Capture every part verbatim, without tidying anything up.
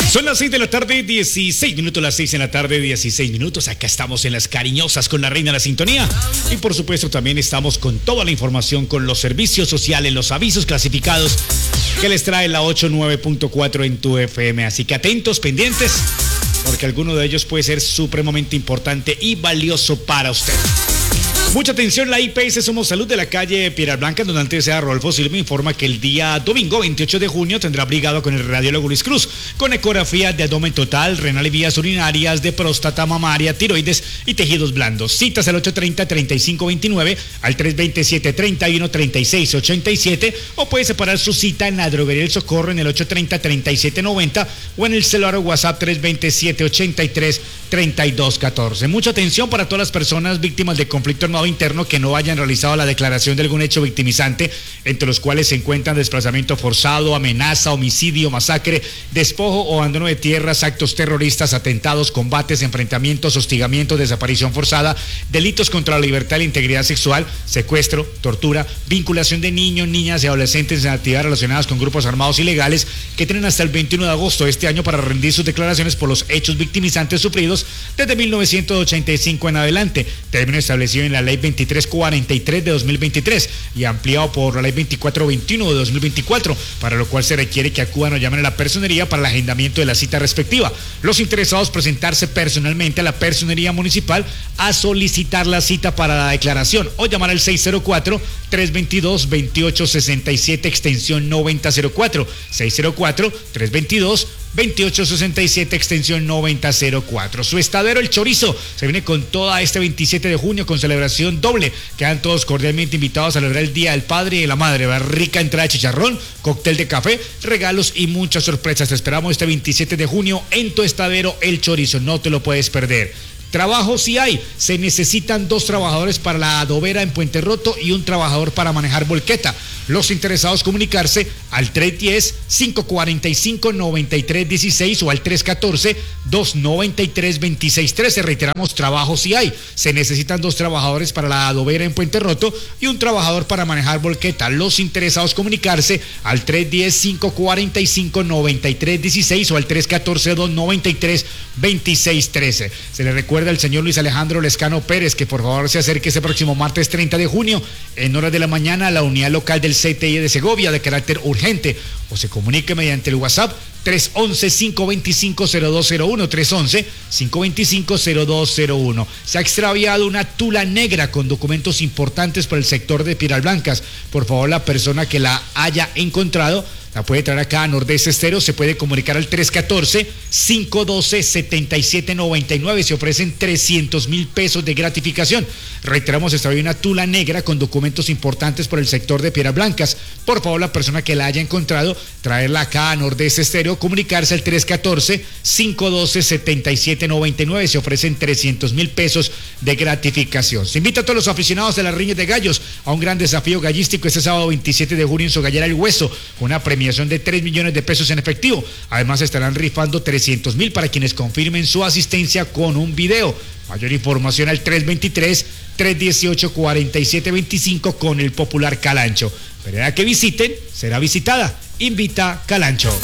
Son las seis de la tarde, dieciséis minutos, las seis en la tarde, dieciséis minutos. Acá estamos en Las Cariñosas con la Reina de la Sintonía. Y por supuesto también estamos con toda la información, con los servicios sociales, los avisos clasificados que les trae la ochenta y nueve punto cuatro en tu F M. Así que atentos, pendientes, porque alguno de ellos puede ser supremamente importante y valioso para usted. Mucha atención, la I P S Somos Salud de la calle Piedras Blancas, donde antes sea Rodolfo Silva, informa que el día domingo veintiocho de junio tendrá brigado con el radiólogo Luis Cruz, con ecografía de abdomen total, renal y vías urinarias, de próstata, mamaria, tiroides y tejidos blandos. Citas al ocho treinta, treinta y cinco veintinueve, al tres veintisiete, treinta y uno, treinta y seis ochenta y siete, o puede separar su cita en la droguería El Socorro en el ocho treinta, treinta y siete noventa o en el celular o WhatsApp tres veintisiete, ochenta y tres, treinta y dos catorce. Mucha atención para todas las personas víctimas de conflicto armado interno que no hayan realizado la declaración de algún hecho victimizante, entre los cuales se encuentran desplazamiento forzado, amenaza, homicidio, masacre, despojo o abandono de tierras, actos terroristas, atentados, combates, enfrentamientos, hostigamiento, desaparición forzada, delitos contra la libertad y la integridad sexual, secuestro, tortura, vinculación de niños, niñas y adolescentes en actividades relacionadas con grupos armados ilegales, que tienen hasta el veintiuno de agosto de este año para rendir sus declaraciones por los hechos victimizantes sufridos desde mil novecientos ochenta y cinco en adelante, término establecido en la ley veintitrés cuarenta y tres de dos mil veintitrés y ampliado por la ley veinticuatro veintiuno de dos mil veinticuatro, para lo cual se requiere que acudan o llamen a la personería para el agendamiento de la cita respectiva. Los interesados presentarse personalmente a la personería municipal a solicitar la cita para la declaración o llamar al seis cero cuatro, tres veintidós, veintiocho sesenta y siete extensión noventa cero cuatro, seis cero cuatro, tres veintidós, veintiocho sesenta y siete extensión noventa cero cuatro. Su estadero El Chorizo se viene con toda este veintisiete de junio con celebración doble. Quedan todos cordialmente invitados a celebrar el Día del Padre y de la Madre. Va rica entrada de chicharrón, cóctel de café, regalos y muchas sorpresas. Te esperamos este veintisiete de junio en tu estadero El Chorizo. No te lo puedes perder. Trabajo sí hay, se necesitan dos trabajadores para la adobera en Puente Roto y un trabajador para manejar volqueta. Los interesados comunicarse al tres diez, cinco cuarenta y cinco, noventa y tres dieciséis o al tres catorce, dos noventa y tres, veintiséis trece. Reiteramos, trabajo sí hay, se necesitan dos trabajadores para la adobera en Puente Roto y un trabajador para manejar volqueta. Los interesados comunicarse al tres diez, cinco cuarenta y cinco, noventa y tres dieciséis o al tres catorce, dos noventa y tres, veintiséis trece. Se le recuerda al señor Luis Alejandro Lescano Pérez que por favor se acerque este próximo martes treinta de junio en horas de la mañana a la unidad local del C T I de Segovia de carácter urgente, o se comunique mediante el WhatsApp tres once, cinco veinticinco, cero dos cero uno, tres once, cinco veinticinco, cero dos cero uno. Se ha extraviado una tula negra con documentos importantes para el sector de Piedras Blancas. Por favor, la persona que la haya encontrado la puede traer acá a Nordeste Estéreo, se puede comunicar al tres catorce, cinco doce, setenta y siete noventa y nueve, se ofrecen trescientos mil pesos de gratificación. Reiteramos, esta hay una tula negra con documentos importantes por el sector de Piedras Blancas. Por favor, la persona que la haya encontrado, traerla acá a Nordeste Estéreo, comunicarse al tres catorce, cinco doce, setenta y siete noventa y nueve, se ofrecen trescientos mil pesos de gratificación. Se invita a todos los aficionados de las riñas de gallos a un gran desafío gallístico este sábado veintisiete de junio en Sogallera El Hueso, una premiación de tres millones de pesos en efectivo. Además estarán rifando trescientos mil para quienes confirmen su asistencia con un video. Mayor información al tres veintitrés, tres dieciocho, cuarenta y siete veinticinco con el popular Calancho. Vereda que visiten, será visitada. Invita Calancho.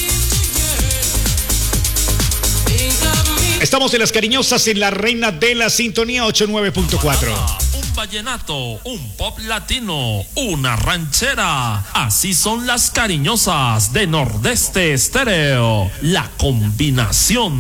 Estamos en Las Cariñosas en la Reina de la Sintonía ochenta y nueve punto cuatro. Vallenato, un pop latino, una ranchera. Así son Las Cariñosas de Nordeste Estéreo. La combinación